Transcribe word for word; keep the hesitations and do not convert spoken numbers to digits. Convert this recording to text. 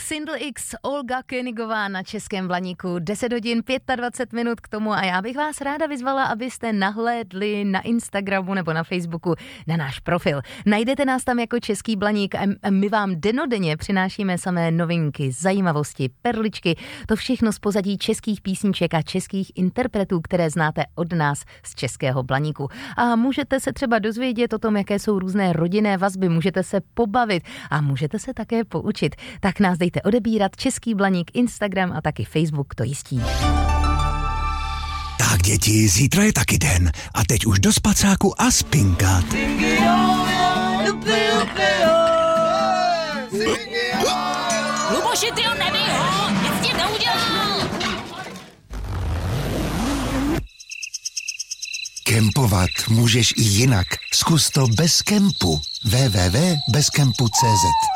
Sindl X, Olga Königová na Českém Blaníku, deset hodin dvacet pět minut k tomu a já bych vás ráda vyzvala, abyste nahlédli na Instagramu nebo na Facebooku na náš profil. Najdete nás tam jako Český Blaník a my vám denodenně přinášíme samé novinky, zajímavosti, perličky, to všechno z pozadí českých písniček a českých interpretů, které znáte od nás z Českého Blaníku. A můžete se třeba dozvědět o tom, jaké jsou různé rodinné vazby, můžete se pobavit a můžete se také poučit. Tak nás dejte odebírat, Český Blaník, Instagram a taky Facebook to jistí. Tak děti, zítra je taky den a teď už do spacáku a spinkat. Luboši, ty ho nebij ho, nic tím neudělal. Kempovat můžeš i jinak. Zkus to bez kempu. w w w tečka bez kempu tečka cé zet